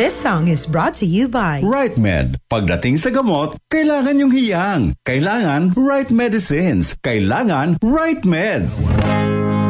This song is brought to you by Right Med. Pagdating sa gamot, kailangan yung hiyang. Kailangan right medicines. Kailangan Right Med.